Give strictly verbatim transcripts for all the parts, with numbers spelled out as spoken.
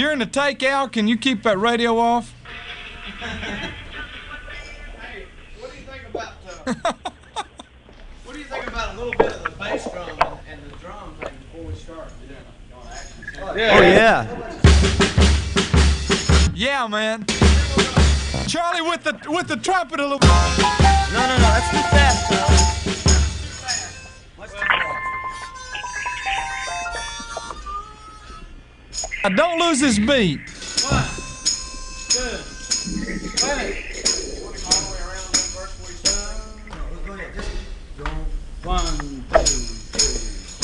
During the takeout, can you keep that radio off? Hey, what do you think about uh, what do you think about a little bit of the bass drum and, and the drums like, before we start? Yeah. Oh yeah. Yeah, man. Charlie, with the with the trumpet a little bit. No, no, no, that's too fast, Charlie. Uh, don't lose this beat. One, two, wait. All the way around that verse forty-seven. No, let's go ahead. Just go. One, two, three,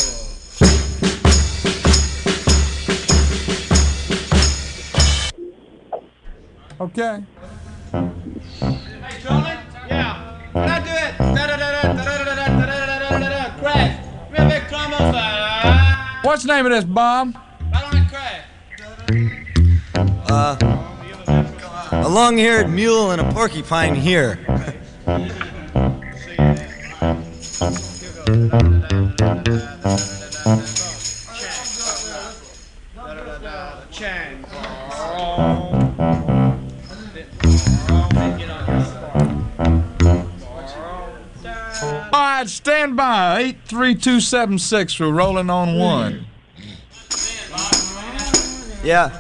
four. Okay. Hey, Charlie? Yeah. When I do it, da da da da da da da da da da da da crash. Real big combos. What's the name of this, Bob? Right on that crash. Uh, a long-haired mule and a porcupine here. Chang. All right, stand by. eight three two seven six. We're rolling on one. Yeah.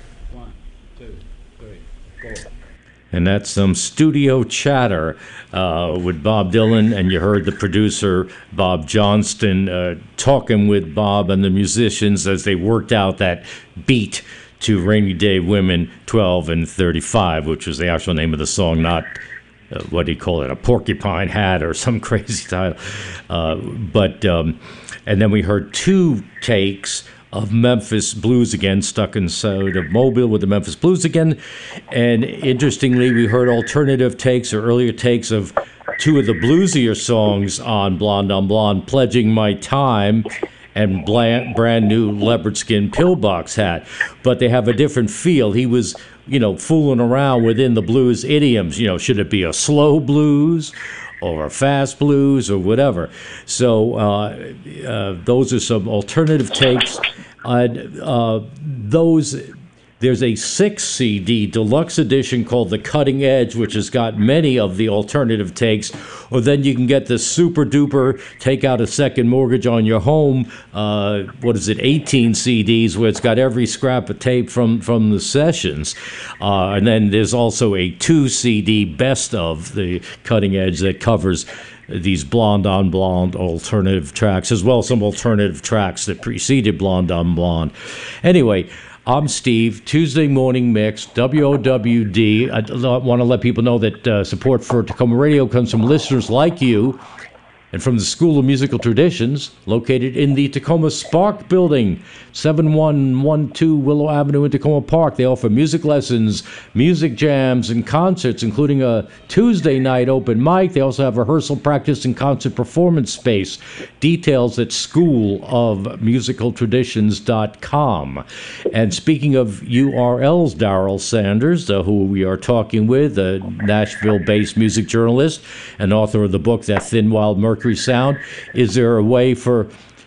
And that's some studio chatter uh, with Bob Dylan, and you heard the producer, Bob Johnston, uh, talking with Bob and the musicians as they worked out that beat to Rainy Day Women twelve and thirty-five, which was the actual name of the song, not, uh, what do you call it, a porcupine hat or some crazy title. Uh, but, um, and then we heard two takes of Memphis Blues Again, stuck inside of Mobile with the Memphis Blues Again. And interestingly, we heard alternative takes or earlier takes of two of the bluesier songs on Blonde on Blonde, Pledging My Time and Brand, brand New Leopard Skin Pillbox Hat. But they have a different feel. He was, you know, fooling around within the blues idioms. You know, should it be a slow blues or a fast blues or whatever? So uh, uh, those are some alternative takes. Uh, uh, those there's a six C D deluxe edition called The Cutting Edge, which has got many of the alternative takes. Or then you can get the super duper Take Out a Second Mortgage on Your Home, uh, what is it, eighteen C Ds, where it's got every scrap of tape from, from the sessions. Uh, and then there's also a two C D best of The Cutting Edge that covers these Blonde on Blonde alternative tracks, as well as some alternative tracks that preceded Blonde on Blonde. Anyway, I'm Steve, Tuesday Morning Mix, W O W D. I want to let people know that uh, support for Tacoma Radio comes from listeners like you and from the School of Musical Traditions, located in the Tacoma Spark Building, seven one one two Willow Avenue in Tacoma Park. They offer music lessons, music jams, and concerts, including a Tuesday night open mic. They also have rehearsal, practice, and concert performance space. Details at school of musical traditions dot com. And speaking of U R Ls, Darrell Sanders, uh, who we are talking with, a Nashville-based music journalist and author of the book That Thin Wild Mercury Sound. Is there a way for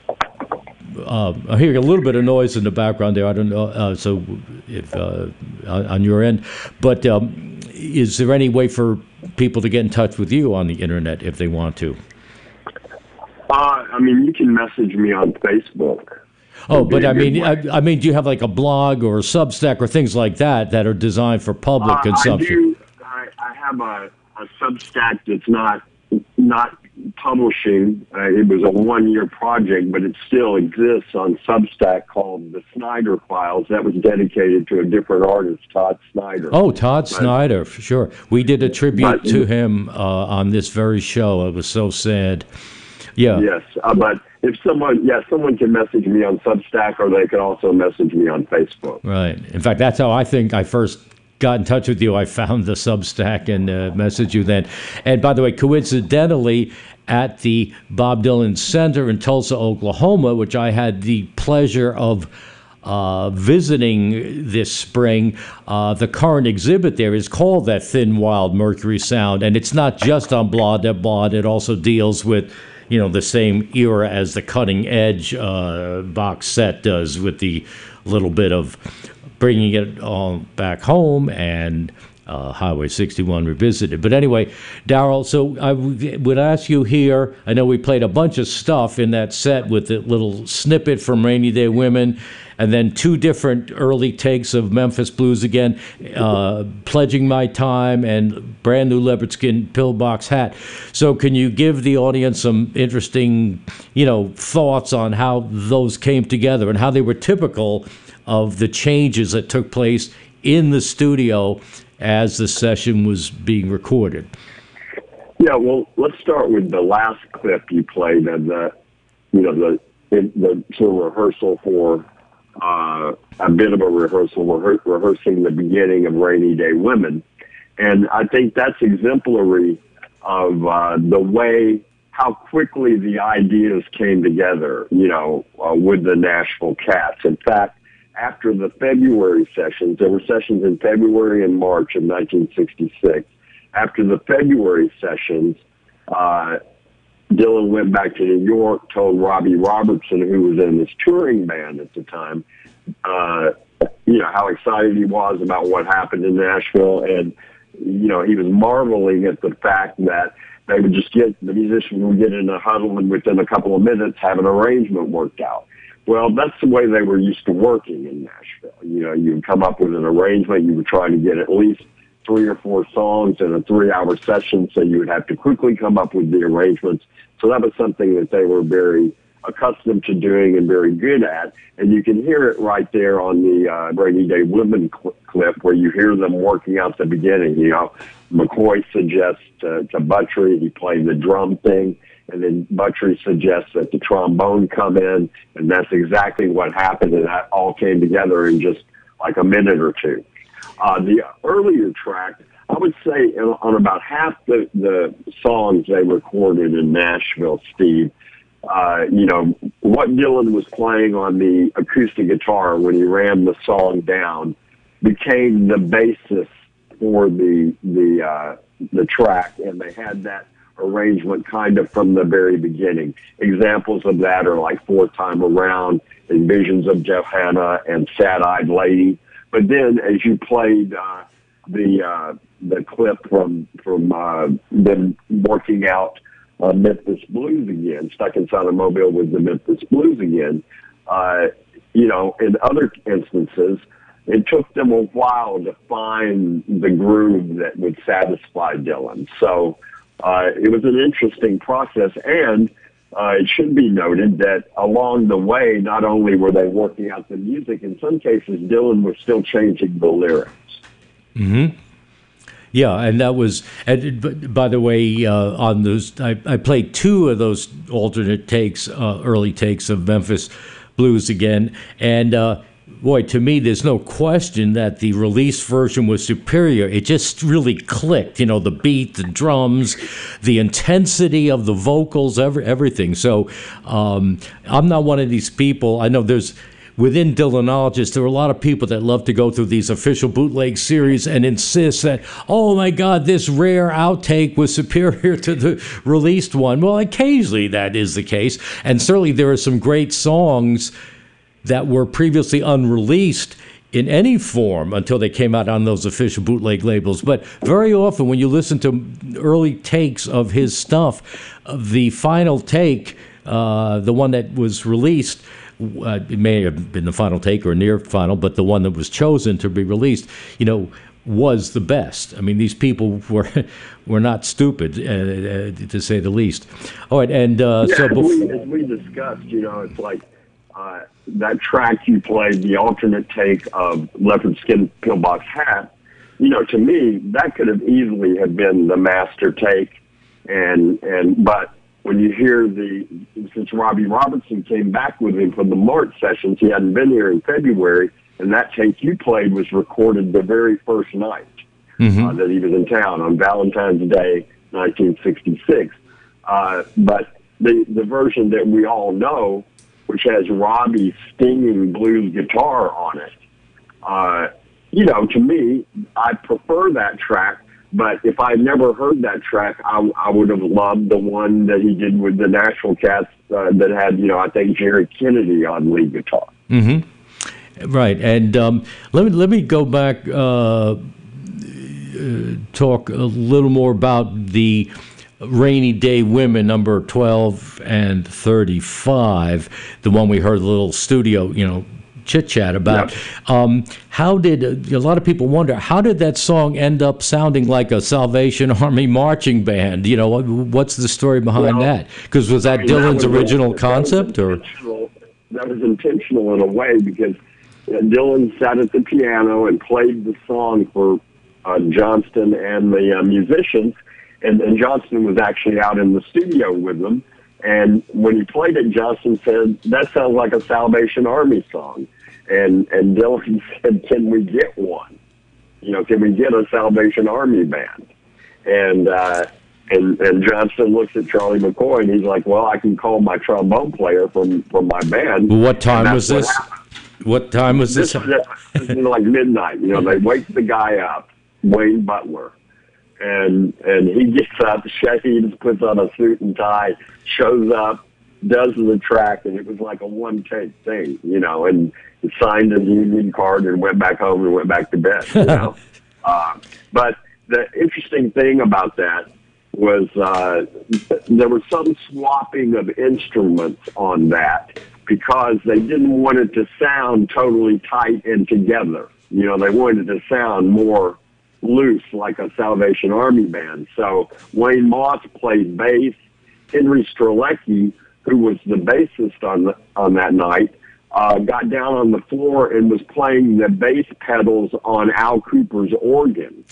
uh, I'm hearing a little bit of noise in the background there. I don't know. Uh, so, if uh, on your end, but um, is there any way for people to get in touch with you on the internet if they want to? Uh, I mean, you can message me on Facebook. Oh, but I mean, I, I mean, do you have like a blog or a Substack or things like that that are designed for public uh, consumption? I do. I, I have a, a Substack that's not not publishing. Uh, it was a one-year project, but it still exists on Substack called The Snyder Files. That was dedicated to a different artist, Todd Snyder. Oh, Todd but, Snyder, for sure. We did a tribute but, to him uh, on this very show. It was so sad. Yeah. Yes, uh, but if someone, yeah, someone can message me on Substack, or they can also message me on Facebook. Right. In fact, that's how I think I first got in touch with you. I found the Substack and uh, messaged you then. And by the way, coincidentally, at the Bob Dylan Center in Tulsa, Oklahoma, which I had the pleasure of uh, visiting this spring, uh, the current exhibit there is called That Thin Wild Mercury Sound. And it's not just on Blonde on Blonde. It also deals with, you know, the same era as the Cutting Edge uh, box set does, with the little bit of bringing it all back home and uh, Highway sixty-one Revisited. But anyway, Darrell, so I w- would ask you here, I know we played a bunch of stuff in that set with the little snippet from Rainy Day Women, and then two different early takes of Memphis Blues again, uh, Pledging My Time and Brand New Leopard Skin Pillbox Hat. So can you give the audience some interesting, you know, thoughts on how those came together and how they were typical of the changes that took place in the studio as the session was being recorded? Yeah, well, let's start with the last clip you played of the, you know, the the sort of rehearsal for uh, a bit of a rehearsal, rehe- rehearsing the beginning of Rainy Day Women, and I think that's exemplary of uh, the way how quickly the ideas came together, you know, uh, with the Nashville Cats. In fact, after the February sessions, there were sessions in February and March of nineteen sixty-six. After the February sessions, uh, Dylan went back to New York, told Robbie Robertson, who was in his touring band at the time, uh, you know, how excited he was about what happened in Nashville. And, you know, he was marveling at the fact that they would just get, the musicians would get in a huddle and within a couple of minutes have an arrangement worked out. Well, that's the way they were used to working in Nashville. You know, you would come up with an arrangement. You would try to get at least three or four songs in a three-hour session, so you would have to quickly come up with the arrangements. So that was something that they were very accustomed to doing and very good at. And you can hear it right there on the uh, Rainy Day Women cl- clip where you hear them working out the beginning. You know, McCoy suggests uh, to Buttrey, he played the drum thing. And then Buttrey suggests that the trombone come in, and that's exactly what happened, and that all came together in just like a minute or two. Uh, the earlier track, I would say on about half the, the songs they recorded in Nashville, Steve, uh, you know, what Dylan was playing on the acoustic guitar when he ran the song down became the basis for the, the, uh, the track, and they had that arrangement kind of from the very beginning. Examples of that are like Fourth Time Around and Visions of Johanna and Sad-Eyed Lady. But then as you played uh, the uh, the clip from from uh, them working out uh, Memphis Blues again, Stuck Inside a Mobile with the Memphis Blues again, uh, you know, in other instances, it took them a while to find the groove that would satisfy Dylan. So Uh, it was an interesting process, and uh, it should be noted that along the way, not only were they working out the music, in some cases, Dylan was still changing the lyrics. Mm-hmm. Yeah, and that was, and by the way, uh, on those, I, I played two of those alternate takes, uh, early takes of Memphis Blues again, and uh, boy, to me, there's no question that the release version was superior. It just really clicked, you know, the beat, the drums, the intensity of the vocals, every, everything. So um, I'm not one of these people. I know there's, within Dylanologists, there are a lot of people that love to go through these official bootleg series and insist that, oh my God, this rare outtake was superior to the released one. Well, occasionally that is the case. And certainly there are some great songs that were previously unreleased in any form until they came out on those official bootleg labels. But very often when you listen to early takes of his stuff, the final take, uh, the one that was released, uh, it may have been the final take or near final, but the one that was chosen to be released, you know, was the best. I mean, these people were were not stupid, uh, uh, to say the least. All right, and uh, yeah, so as, before, we, as we discussed, you know, it's like uh, that track you played, the alternate take of Leopard Skin Pillbox Hat. You know, to me, that could have easily have been the master take, and and but when you hear the, since Robbie Robertson came back with him from the March sessions, he hadn't been here in February, and that take you played was recorded the very first night mm-hmm. uh, that he was in town on Valentine's Day, nineteen sixty-six. Uh, but the the version that we all know, which has Robbie's stinging blues guitar on it, uh, you know, to me, I prefer that track. But if I never heard that track, I, I would have loved the one that he did with the Nashville Cats uh, that had, you know, I think Jerry Kennedy on lead guitar. Mm-hmm. Right, and um, let me let me go back. Uh, uh, talk a little more about the Rainy Day Women, number twelve and thirty-five, the one we heard a little studio, you know, chit chat about. Yep. Um, how did a lot of people wonder how did that song end up sounding like a Salvation Army marching band? You know, what, what's the story behind well, that? Because was that I mean, Dylan's that was original concept, or that was intentional in a way because Dylan sat at the piano and played the song for uh, Johnston and the uh, musicians. And, and Johnston was actually out in the studio with them. And when he played it, Johnston said, that sounds like a Salvation Army song. And and Dylan said, can we get one? You know, can we get a Salvation Army band? And uh, and and Johnston looks at Charlie McCoy, and he's like, well, I can call my trombone player from, from my band. What time was this? What, what time was this? This was, this was like midnight. You know, they wake the guy up, Wayne Butler. And and he gets up, shaves, puts on a suit and tie, shows up, does the track, and it was like a one-take thing, you know, and he signed his union card and went back home and went back to bed, you know. uh, but the interesting thing about that was uh, there was some swapping of instruments on that because they didn't want it to sound totally tight and together. You know, they wanted it to sound more loose like a Salvation Army band. So Wayne Moss played bass. Henry Strelecki, who was the bassist on the, on that night, uh, got down on the floor and was playing the bass pedals on Al Cooper's organ.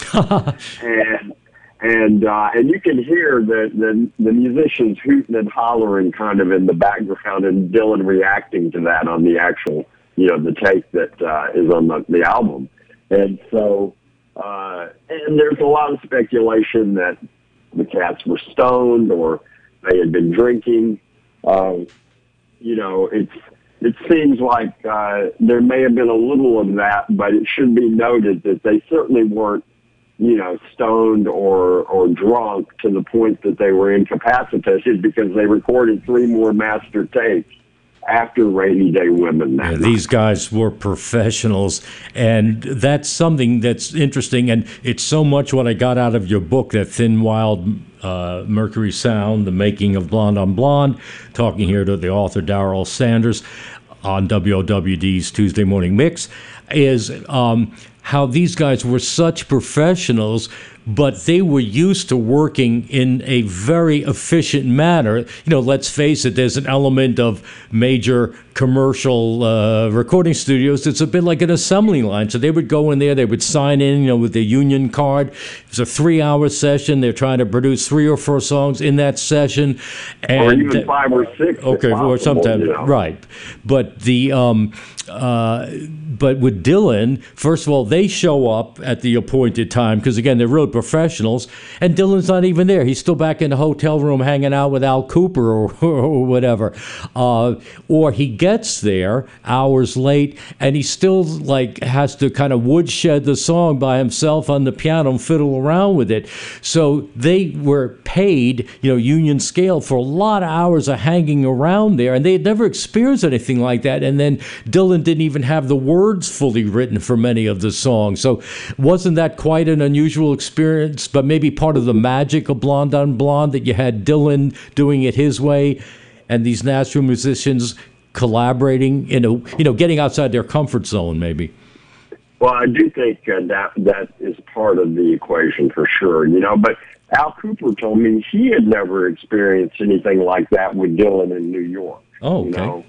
and and uh, and you can hear the, the the musicians hooting and hollering kind of in the background, and Dylan reacting to that on the actual, you know, the tape that uh, is on the, the album. And so Uh, and there's a lot of speculation that the cats were stoned or they had been drinking. Uh, you know, it's it seems like uh, there may have been a little of that, but it should be noted that they certainly weren't, you know, stoned or or drunk to the point that they were incapacitated because they recorded three more master tapes after Rainy Day Women. That yeah, these guys were professionals, and that's something that's interesting, and it's so much what I got out of your book, that Thin Wild uh, Mercury Sound, The Making of Blonde on Blonde, talking here to the author Darrell Sanders on W O W D's Tuesday Morning Mix, is um, how these guys were such professionals, but they were used to working in a very efficient manner. You know, let's face it, there's an element of major commercial uh, recording studios. It's a bit like an assembly line. So they would go in there, they would sign in, you know, with their union card. It's a three-hour session. They're trying to produce three or four songs in that session. And, or even five or six. Okay, possible, or sometimes, you know. Right. But the... Um, uh, but with Dylan, first of all, they show up at the appointed time because, again, they're real professionals, and Dylan's not even there. He's still back in the hotel room hanging out with Al Cooper or, or whatever. Uh, or he gets there hours late, and he still, like, has to kind of woodshed the song by himself on the piano and fiddle around with it. So they were paid, you know, union scale for a lot of hours of hanging around there, and they had never experienced anything like that. And then Dylan didn't even have the words fully written for many of the songs. So wasn't that quite an unusual experience, but maybe part of the magic of Blonde on Blonde, that you had Dylan doing it his way and these Nashville musicians collaborating, you know, you know, getting outside their comfort zone maybe? Well, I do think uh, that that is part of the equation for sure, you know, but Al Cooper told me he had never experienced anything like that with Dylan in New York. Oh, okay. You know?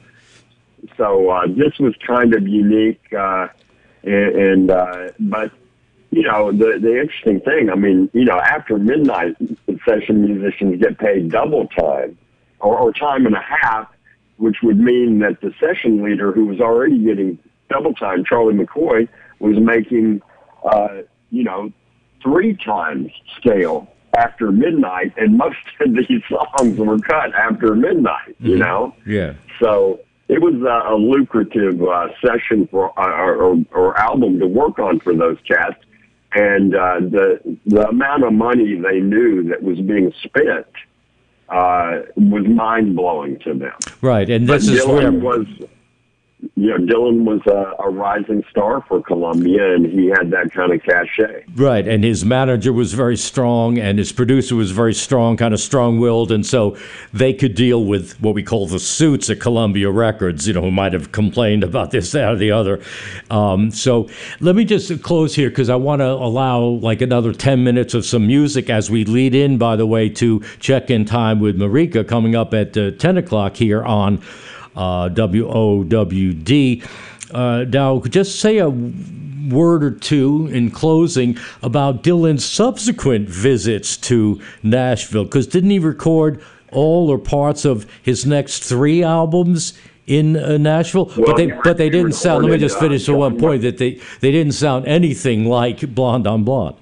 So uh, this was kind of unique, uh, and, and uh, but you know the the interesting thing. I mean, you know, after midnight, session musicians get paid double time, or, or time and a half, which would mean that the session leader, who was already getting double time, Charlie McCoy, was making, uh, you know, three times scale after midnight, and most of these songs were cut after midnight. You Mm-hmm. know, Yeah. so. It was a, a lucrative uh, session for uh, or, or album to work on for those cats, and uh, the the amount of money they knew that was being spent uh, was mind blowing to them. Right, and But this is Dylan where was you know, Dylan was a, a rising star for Columbia, and he had that kind of cachet. Right, and his manager was very strong, and his producer was very strong, kind of strong-willed, and so they could deal with what we call the suits at Columbia Records, you know, who might have complained about this, that, or the other. Um, so let me just close here, because I want to allow like another ten minutes of some music as we lead in, by the way, to check-in time with Marika coming up at uh, ten o'clock here on Uh, W O W D. Uh, now, just say a word or two in closing about Dylan's subsequent visits to Nashville, because didn't he record all or parts of his next three albums in uh, Nashville? Well, but they but they didn't sound. Let me just finish uh, at one point that they they didn't sound anything like Blonde on Blonde.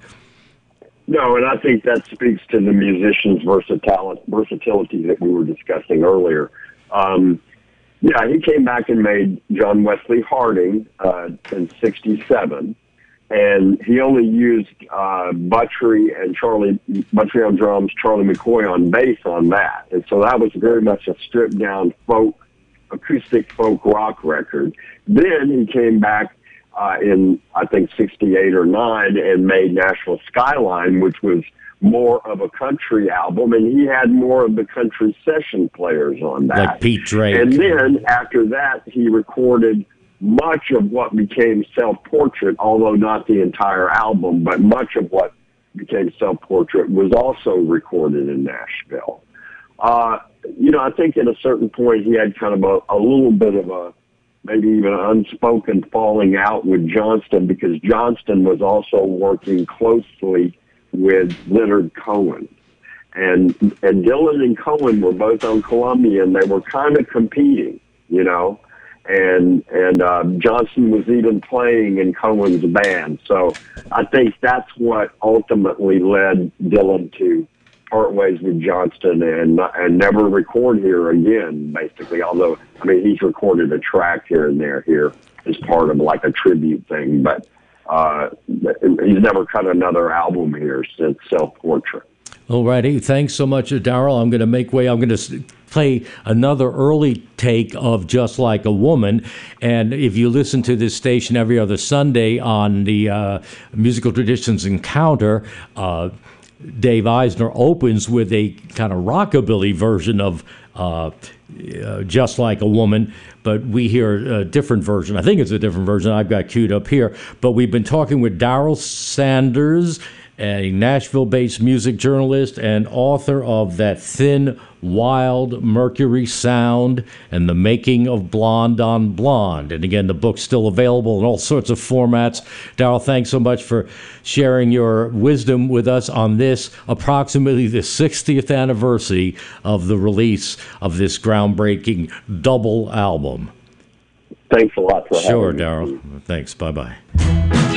No, and I think that speaks to the musician's versatility, versatility that we were discussing earlier. Um, Yeah, he came back and made John Wesley Harding uh, in sixty-seven, and he only used uh, Buttrey and Charlie Buttrey on drums, Charlie McCoy on bass on that, and so that was very much a stripped down folk, acoustic folk rock record. Then he came back uh, in I think sixty-eight or nine and made Nashville Skyline, which was more of a country album, and he had more of the country session players on that. Like Pete Drake. And then after that, he recorded much of what became Self-Portrait, although not the entire album, but much of what became Self-Portrait was also recorded in Nashville. Uh, you know, I think at a certain point he had kind of a, a little bit of a, maybe even an unspoken falling out with Johnston, because Johnston was also working closely with Leonard Cohen. And and Dylan and Cohen were both on Columbia, and they were kind of competing, you know. And and uh, Johnston was even playing in Cohen's band. So I think that's what ultimately led Dylan to part ways with Johnston and and never record here again, basically. Although, I mean, he's recorded a track here and there here as part of like a tribute thing, but Uh, he's never cut another album here since Self-Portrait. All righty. Thanks so much, Darryl. I'm going to make way. I'm going to play another early take of Just Like a Woman. And if you listen to this station every other Sunday on the uh, Musical Traditions Encounter, uh, Dave Eisner opens with a kind of rockabilly version of uh, uh, Just Like a Woman, but we hear a different version. I think it's a different version I've got queued up here. But we've been talking with Darryl Sanders, a Nashville-based music journalist and author of That Thin, Wild Mercury Sound and The Making of Blonde on Blonde. And again, the book's still available in all sorts of formats. Darryl, thanks so much for sharing your wisdom with us on this, approximately the sixtieth anniversary of the release of this groundbreaking double album. Thanks a lot for Sure, having me. Darryl. Thanks. Bye-bye.